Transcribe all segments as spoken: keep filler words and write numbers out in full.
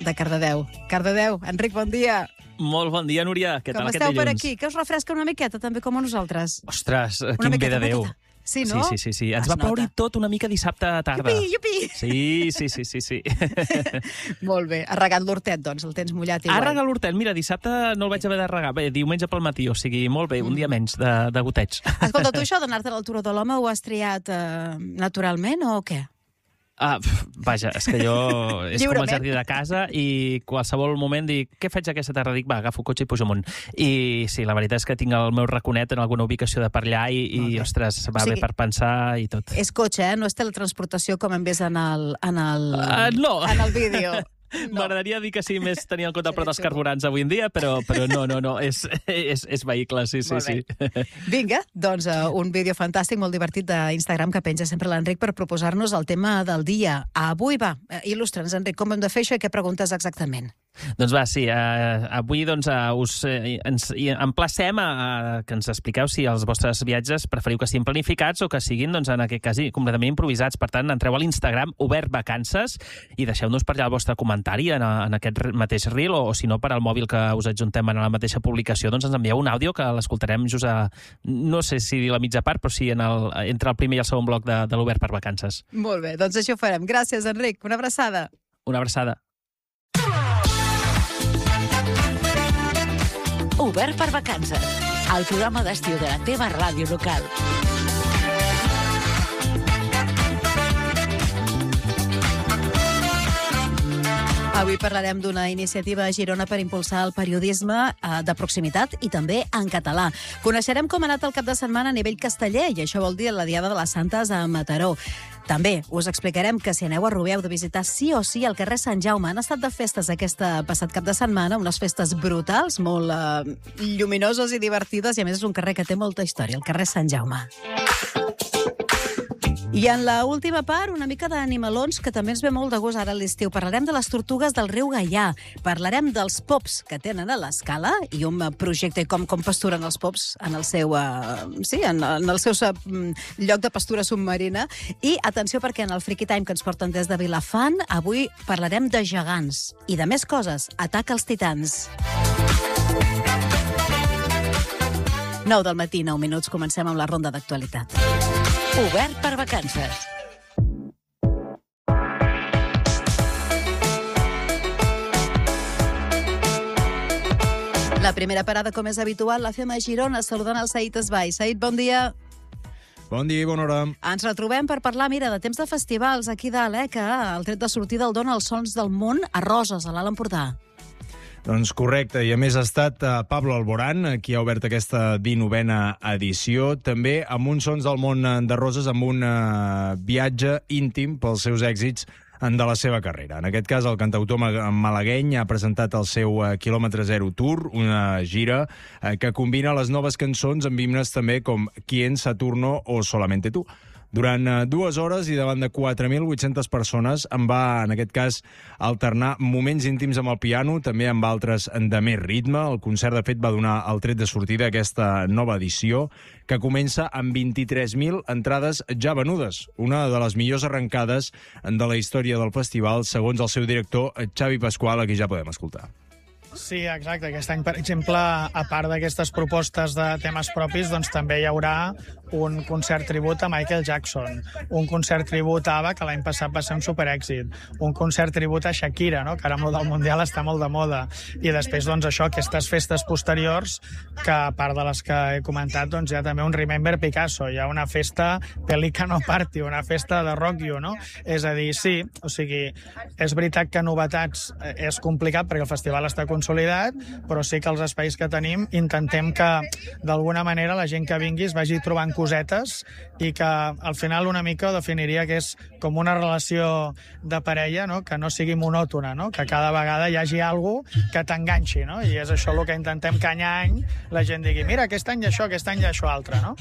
de Cardedeu. Cardedeu, Enric, bon dia. Molt bon dia, Núria. Què Com tal aquest esteu dilluns? per aquí? Que us refresca una miqueta, també com a nosaltres. Ostres, Una quin bé miqueta, de Déu. una miqueta. Sí, no? Sí, sí, sí, sí. Ens Es va ploure nota. tot una mica dissabte a tarda. Iupi, iupi! Sí, sí, sí, sí, sí. Molt bé. Ha regat l'hortet, doncs, el tens mullat igual. Ha regat l'hortet. Mira, dissabte no el vaig haver de regar. Bé, diumenge pel matí, o sigui, molt bé, un dia menys de, de goteig. Escolta, tu això d'anar-te al Turó de l'Home ho has triat eh, naturalment o què? Ah, pf, vaja, és que jo... És com el Lliurement. jardí de casa i qualsevol moment dic, què faig aquesta tarda? Dic, va, agafo el cotxe i pujo amunt. I sí, la veritat és que tinc el meu raconet en alguna ubicació de per allà i, i ostres, va O sigui, bé per pensar i tot. És cotxe, eh? No és teletransportació com hem vist en el, en el, Uh, no. en el vídeo. No. M'agradaria dir que sí, més tenir en compte el preu dels Seria xulo. carburants avui en dia, però, però no, no, no, és, és, és vehicle, sí, sí, Molt sí. bé. Vinga, doncs uh, un vídeo fantàstic, molt divertit d'Instagram que penja sempre l'Enric per proposar-nos el tema del dia. Avui, va, eh, il·lustra'ns, Enric, com hem de fer això i què preguntes exactament? Doncs va, sí, uh, avui doncs, uh, us uh, ens i emplacem a, a que ens expliqueu si els vostres viatges preferiu que siguin planificats o que siguin, doncs, en aquest cas, completament improvisats. Per tant, entreu a l'Instagram, Obert Vacances, i deixeu-nos per allà el vostre comentari en, en aquest mateix reel, o, o si no, per al mòbil que us adjuntem en la mateixa publicació, doncs ens envieu un àudio que l'escoltarem just a, no sé si dir la mitja part, però sí en el, entre el primer i el segon bloc de, de l'Obert per Vacances. Molt bé, doncs això ho farem. Gràcies, Enric. Una abraçada. Una abraçada. Obert per Vacances, el programa d'estiu de la teva ràdio local. Avui parlarem d'una iniciativa a Girona per impulsar el periodisme eh, de proximitat i també en català. Coneixerem com ha anat el cap de setmana a nivell casteller, i això vol dir la Diada de les Santes a Mataró. També us explicarem que si aneu a Rubí heu de visitar sí o sí el carrer Sant Jaume. Han estat de festes aquest passat cap de setmana, unes festes brutals, molt eh, lluminoses i divertides, i a més és un carrer que té molta història, el carrer Sant Jaume. I en la última part, una mica d'animalons, que també ens ve molt de gust ara a l'estiu. Parlarem de les tortugues del riu Gaià, parlarem dels pops que tenen a l'escala i un projecte com, com pasturen els pops en el seu, uh, sí, en, en el seu uh, lloc de pastura submarina. I atenció, perquè en el Freaky Time que ens porten des de Vilafant, avui parlarem de gegants i de més coses. Ataca els titans. nou del matí, nou minuts, comencem amb la ronda d'actualitat. Obert per Vacances. La primera parada, com és habitual, la fem a Girona, saludant el Saïd Esbai. Saïd, bon dia. Bon dia i bona hora. Ens retrobem per parlar, mira, de temps de festivals aquí dalt, eh, que el tret de sortida el dona els Sons del Món a Roses, a l'Alt Empordà. Doncs correcte, i a més ha estat uh, Pablo Alborán, qui ha obert aquesta dinovena edició, també amb uns Sons del Món de Roses, amb un uh, viatge íntim pels seus èxits de la seva carrera. En aquest cas, el cantautor malagueny ha presentat el seu uh, Quilòmetre Zero Tour, una gira uh, que combina les noves cançons amb himnes també com Quién, Saturno o Solamente Tú. Durant dues hores i davant de quatre mil vuit-centes persones em va, en aquest cas, alternar moments íntims amb el piano, també amb altres de més ritme. El concert, de fet, va donar el tret de sortida a aquesta nova edició, que comença amb vint-i-tres mil entrades ja venudes, una de les millors arrencades de la història del festival, segons el seu director, Xavi Pasqual, a qui ja podem escoltar. Sí, exacte. Aquest any, per exemple, a part d'aquestes propostes de temes propis, doncs també hi haurà un concert tribut a Michael Jackson, un concert tribut a ABBA, que l'any passat va ser un superèxit, un concert tribut a Shakira, no?, que ara amb el del Mundial està molt de moda, i després, doncs, això, aquestes festes posteriors, que a part de les que he comentat, doncs hi ha també un Remember Picasso, hi ha una festa Pelicano Party, una festa de Rock You, no? És a dir, sí, o sigui, és veritat que novetats és complicat perquè el festival està consolidat, però sí que els espais que tenim intentem que d'alguna manera la gent que vingui es vagi trobant cosetes i que al final una mica ho definiria que és com una relació de parella, no?, que no sigui monòtona, no?, que cada vegada hi hagi alguna cosa que t'enganxi, no?, i és això el que intentem que any a any la gent digui, mira, aquest any això, aquest any això altre, no?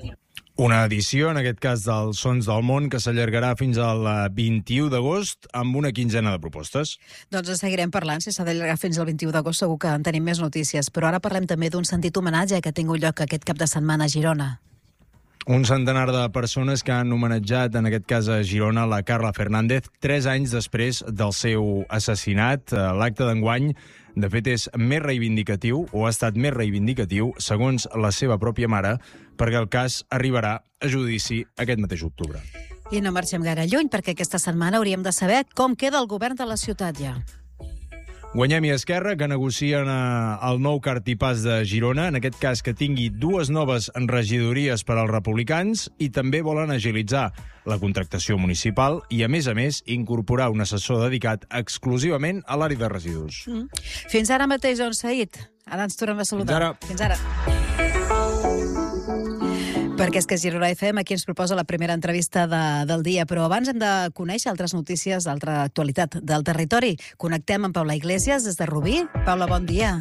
Una edició, en aquest cas, dels Sons del Món, que s'allargarà fins al vint-i-u d'agost amb una quinzena de propostes. Doncs en seguirem parlant, si s'ha d'allargar fins al vint-i-u d'agost segur que en tenim més notícies, però ara parlem també d'un sentit homenatge que ha tingut lloc aquest cap de setmana a Girona. Un centenar de persones que han homenatjat, en aquest cas a Girona, la Carla Fernández, tres anys després del seu assassinat. L'acte d'enguany, de fet, és més reivindicatiu, o ha estat més reivindicatiu, segons la seva pròpia mare, perquè el cas arribarà a judici aquest mateix octubre. I no marxem gaire lluny, perquè aquesta setmana hauríem de saber com queda el govern de la ciutat ja. Guanyem i Esquerra, que negocien el nou cartipàs de Girona, en aquest cas que tingui dues noves regidories per als republicans, i també volen agilitzar la contractació municipal i, a més a més, incorporar un assessor dedicat exclusivament a l'àrea de residus. Mm. Fins ara mateix, on Saïd. Ara ens tornem a saludar. Fins ara. Fins ara. Perquè és que Girona F M aquí ens proposa la primera entrevista de, del dia, però abans hem de conèixer altres notícies, altra actualitat del territori. Connectem amb Paula Iglesias des de Rubí. Paula, bon dia.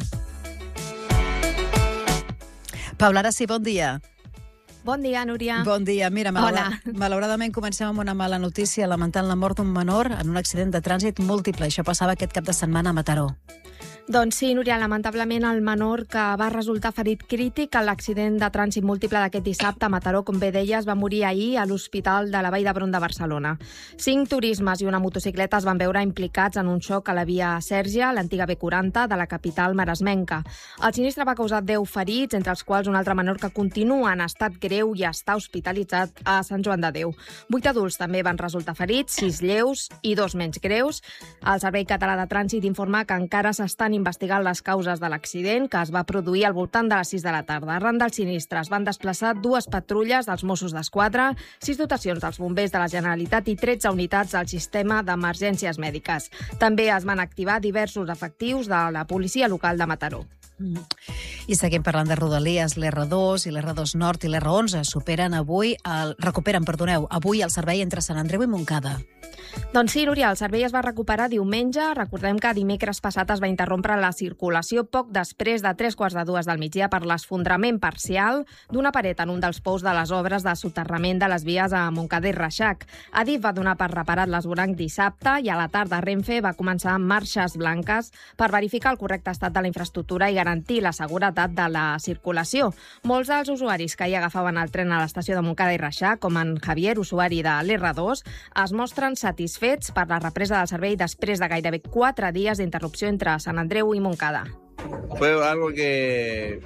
Paula, ara sí, bon dia. Bon dia, Núria. Bon dia. Mira, malaura... malauradament comencem amb una mala notícia, lamentant la mort d'un menor en un accident de trànsit múltiple. Això passava aquest cap de setmana a Mataró. Doncs sí, Núria, lamentablement el menor que va resultar ferit crític en l'accident de trànsit múltiple d'aquest dissabte a Mataró, com bé deies, va morir ahir a l'Hospital de la Vall d'Hebron de Barcelona. Cinc turismes i una motocicleta es van veure implicats en un xoc a la via Sèrgia, l'antiga B quaranta de la capital maresmenca. El sinistre va causar deu ferits, entre els quals un altre menor que continua en estat greu i està hospitalitzat a Sant Joan de Déu. Vuit adults també van resultar ferits, sis lleus i dos menys greus. El Servei Català de Trànsit informa que encara s'estan investigant les causes de l'accident, que es va produir al voltant de les sis de la tarda. Arran del sinistre es van desplaçar dues patrulles dels Mossos d'Esquadra, sis dotacions dels bombers de la Generalitat i tretze unitats del sistema d'emergències mèdiques. També es van activar diversos efectius de la policia local de Mataró. Mm. I seguim parlant de Rodalies. l'R dos i l'R dos Nord i l'R onze superen avui el, recuperen perdoneu, avui el servei entre Sant Andreu i Montcada. Doncs sí, Núria, el servei es va recuperar diumenge. Recordem que dimecres passat es va interrompre la circulació poc després de tres quarts de dues del migdia per l'esfondrament parcial d'una paret en un dels pous de les obres de soterrament de les vies a Montcada i Reixac. Adif va donar per reparat l'esvoranc dissabte i a la tarda Renfe va començar amb marxes blanques per verificar el correcte estat de la infraestructura i garantir la seguretat de la circulació. Molts dels usuaris que hi agafaven el tren a l'estació de Montcada i Reixac, com en Javier, usuari de l'R dos, es mostren satisfets per la represa del servei després de gairebé quatre dies d'interrupció entre Sant Andreu y Montcada. Fue algo que,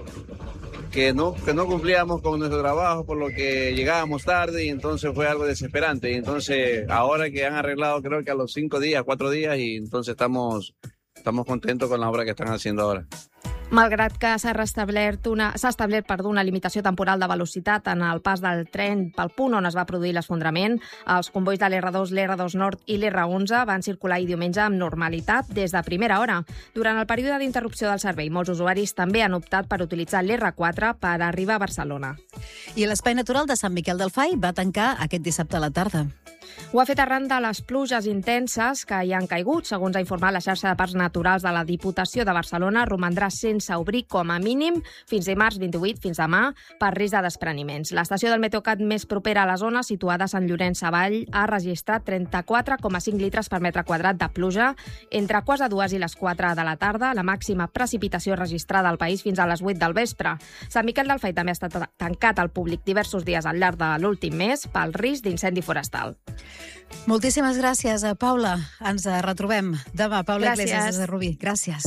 que, no, que no cumplíamos con nuestro trabajo, por lo que llegábamos tarde y entonces fue algo desesperante. Y entonces ahora que han arreglado creo que a los cinco días, cuatro días y entonces estamos, estamos contentos con la obra que están haciendo ahora. Malgrat que s'ha establert una, s'ha establert perdó, una limitació temporal de velocitat en el pas del tren pel punt on es va produir l'esfondrament, els convois de l'R dos, l'R dos Nord i l'R onze van circular ahir diumenge amb normalitat des de primera hora. Durant el període d'interrupció del servei, molts usuaris també han optat per utilitzar l'R quatre per arribar a Barcelona. I l'Espai Natural de Sant Miquel del Fai va tancar aquest dissabte a la tarda. Ho ha fet arran de les pluges intenses que hi han caigut. Segons ha informat la xarxa de parcs naturals de la Diputació de Barcelona, romandrà sense obrir com a mínim fins dimarts vint-i-vuit, fins demà, per risc de despreniments. L'estació del Meteocat més propera a la zona, situada a Sant Llorenç Savall, ha registrat trenta-quatre coma cinc litres per metre quadrat de pluja entre quarts de dues i les quatre de la tarda, la màxima precipitació registrada al país fins a les vuit del vespre. Sant Miquel del Fai també ha estat tancat al públic diversos dies al llarg de l'últim mes pel risc d'incendi forestal. Moltíssimes gràcies, Paula. Ens retrobem demà. Paula Gràcies. Iglesias des de Rubí. Gràcies.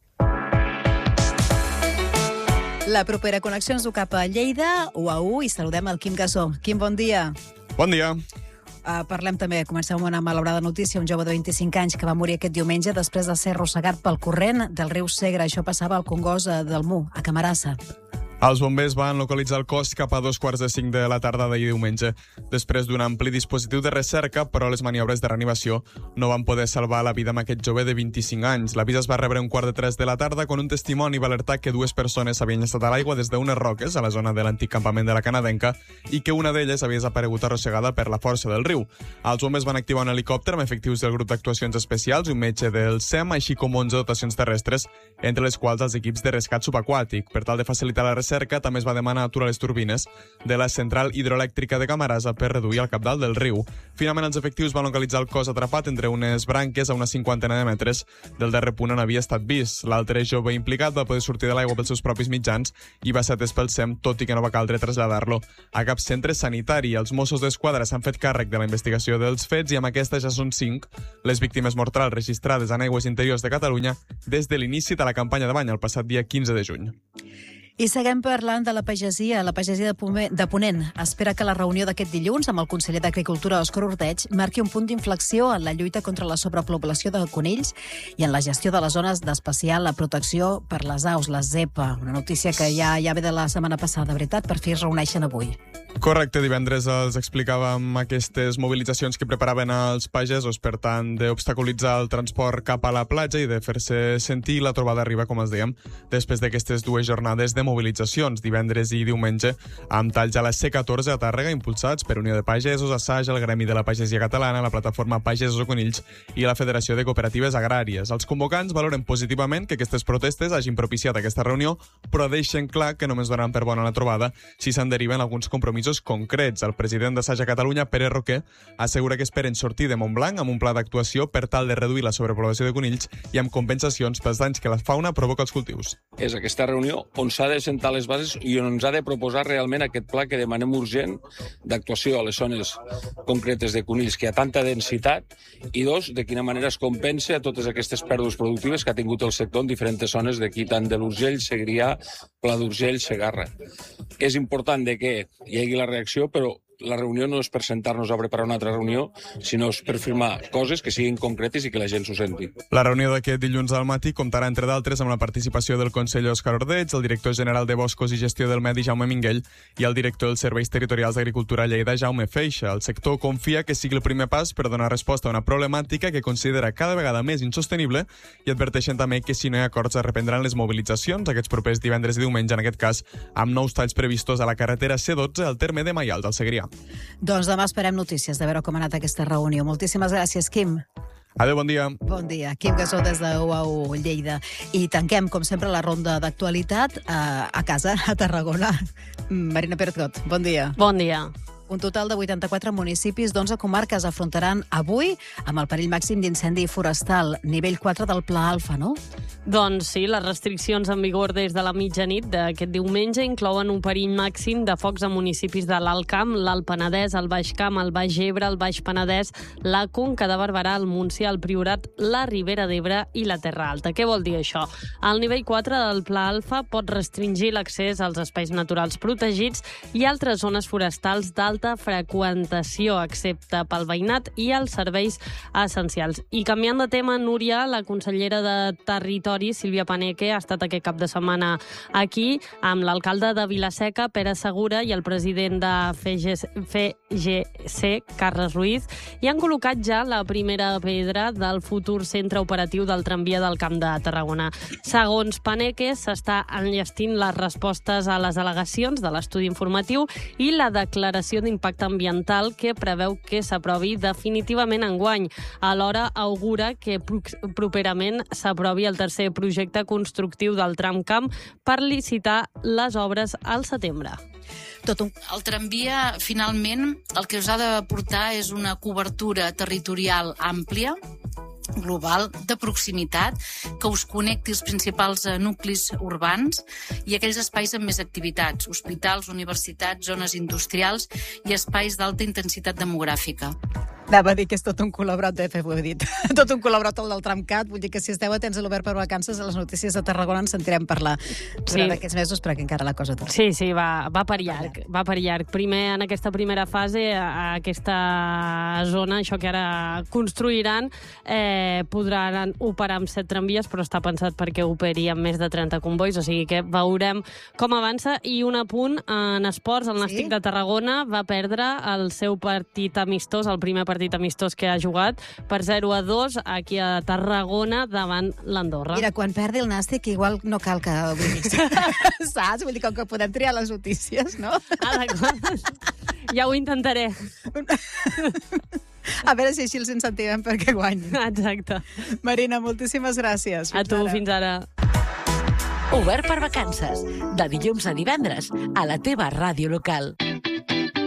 La propera connexió ens du cap a Lleida, U A U, i saludem el Quim Gasó. Quim, bon dia. Bon dia. Uh, parlem també, comencem amb una malaurada notícia, un jove de vint-i-cinc anys que va morir aquest diumenge després de ser arrossegat pel corrent del riu Segre. Això passava al Congost del Mu, a Camarasa. Els bombers van localitzar el cos cap a dos quarts de cinc de la tarda d'ahir diumenge. Després d'un ampli dispositiu de recerca, però les maniobres de reanimació no van poder salvar la vida amb aquest jove de vint-i-cinc anys. L'avís es va rebre un quart de tres de la tarda quan un testimoni va alertar que dues persones havien estat a l'aigua des d'unes roques a la zona de l'antic campament de la Canadenca i que una d'elles havia desaparegut arrossegada per la força del riu. Els bombers van activar un helicòpter amb efectius del grup d'actuacions especials i un metge del S E M, així com onze dotacions terrestres, entre les quals els equips de rescat subaquàtic. Per tal de facilitar la recerca, Recerca també es va demanar aturar les turbines de la central hidroelèctrica de Camarasa per reduir el cabdal del riu. Finalment, els efectius van localitzar el cos atrapat entre unes branques a una cinquantena de metres del darrer punt on havia estat vist. L'altre jove implicat va poder sortir de l'aigua pels seus propis mitjans i va ser atès pel S E M, tot i que no va caldre traslladar-lo a cap centre sanitari. Els Mossos d'Esquadra s'han fet càrrec de la investigació dels fets i amb aquesta ja són cinc les víctimes mortals registrades en aigües interiors de Catalunya des de l'inici de la campanya de bany el passat dia quinze de juny. I seguim parlant de la pagesia. La pagesia de, Pome, de Ponent espera que la reunió d'aquest dilluns amb el conseller d'Agricultura, Òscar Ordeig, marqui un punt d'inflexió en la lluita contra la sobrepoblació de conills i en la gestió de les zones d'especial protecció per les aus, la ZEPA. Una notícia que ja ja ve de la setmana passada, veritat? Per fi es reuneixen avui. Correcte, divendres els explicàvem aquestes mobilitzacions que preparaven els pagesos, per tant, d'obstaculitzar el transport cap a la platja i de fer-se sentir. La trobada arriba, com els dèiem, després d'aquestes dues jornades de mobilitzacions, divendres i diumenge, amb talls a la C catorze a Tàrrega, impulsats per Unió de Pagesos, Assaig, el Gremi de la Pagesia Catalana, la Plataforma Pagesos o Conills i la Federació de Cooperatives Agràries. Els convocants valoren positivament que aquestes protestes hagin propiciat aquesta reunió, però deixen clar que només donaran per bona la trobada si se'n deriven alguns compromisos concrets. El president d'Assaig a Catalunya, Pere Roquer, assegura que esperen sortir de Montblanc amb un pla d'actuació per tal de reduir la sobrepoblació de conills i amb compensacions pels danys que la fauna provoca als cultius. És aquesta reunió on s'ha de sentar les bases i on ens ha de proposar realment aquest pla que demanem urgent d'actuació a les zones concretes de conills que hi ha tanta densitat i, dos, de quina manera es compensa a totes aquestes pèrdues productives que ha tingut el sector en diferents zones d'aquí, tant de l'Urgell, Segrià, Pla d'Urgell, Segarra. És important de que hi hagi la reacció, però la reunió no és per sentar-nos a preparar una altra reunió, sinó és per firmar coses que siguin concretes i que la gent s'ho senti. La reunió d'aquest dilluns al matí comptarà, entre d'altres, amb la participació del conseller Òscar Ordeig, el director general de Boscos i Gestió del Medi, Jaume Minguell, i el director dels Serveis Territorials d'Agricultura a Lleida, Jaume Feixa. El sector confia que sigui el primer pas per donar resposta a una problemàtica que considera cada vegada més insostenible i adverteixen també que si no hi ha acords es reprendran les mobilitzacions aquests propers divendres i diumenge, en aquest cas, amb nous talls previstos a la carretera C dotze al terme de Maials, al Segrià. Doncs demà esperem notícies de veure com ha anat aquesta reunió. Moltíssimes gràcies, Quim. Adéu, bon dia. Bon dia. Quim Gasó des de U A U Lleida. I tanquem, com sempre, la ronda d'actualitat a, a casa, a Tarragona. Marina Pérez-Got, bon dia. Bon dia. Un total de vuitanta-quatre municipis d'onze comarques afrontaran avui amb el perill màxim d'incendi forestal, nivell quatre del Pla Alfa, no? Doncs sí, les restriccions en vigor des de la mitjanit d'aquest diumenge inclouen un perill màxim de focs a municipis de l'Alt Camp, l'Alt Penedès, el Baix Camp, el Baix Ebre, el Baix Penedès, la Conca de Barberà, el Montsià, el Priorat, la Ribera d'Ebre i la Terra Alta. Què vol dir això? El nivell quatre del Pla Alfa pot restringir l'accés als espais naturals protegits i altres zones forestals d'alta freqüentació, excepte pel veïnat i els serveis essencials. I canviant de tema, Núria, la consellera de Territori, Sílvia Paneque, ha estat aquest cap de setmana aquí amb l'alcalde de Vilaseca, Pere Segura, i el president de F G C, Carles Ruiz, i han col·locat ja la primera pedra del futur centre operatiu del tramvia del Camp de Tarragona. Segons Paneque, s'està enllestint les respostes a les al·legacions de l'estudi informatiu i la declaració d'impacte ambiental que preveu que s'aprovi definitivament enguany. Alhora augura que properament s'aprovi el tercer projecte constructiu del tramcamp per licitar les obres al setembre. Tot un... El tramvia, finalment, el que us ha de portar és una cobertura territorial àmplia, global, de proximitat, que us connecti els principals nuclis urbans i aquells espais amb més activitats, hospitals, universitats, zones industrials i espais d'alta intensitat demogràfica. Anava a dir que és tot un col·laborat, eh, ho he dit. Tot un col·laborat el del Tramcat, vull dir que si esteu atents a l'Obert per Vacances, a les notícies de Tarragona ens sentirem parlar durant sí. aquests mesos, perquè encara la cosa dura. Sí, sí, va, va per llarg, va per llarg. Primer, en aquesta primera fase, a aquesta zona, això que ara construiran, eh, podran operar amb set tramvies, però està pensat perquè operi amb més de trenta convois, o sigui que veurem com avança. I un apunt en esports, el Nàstic sí? de Tarragona va perdre el seu partit amistós, el primer partit amistós que ha jugat, per zero a dos aquí a Tarragona davant l'Andorra. Mira, quan perdi el Nàstic igual no cal que... Saps? Vull dir, com que podem triar les notícies, no? Ah, d'acord. Ja ho intentaré. A veure si així els incentivem perquè guanyin. Exacte. Marina, moltíssimes gràcies. Fins a tu, ara. Fins ara. Obert per vacances, de dilluns a divendres, a la teva ràdio local.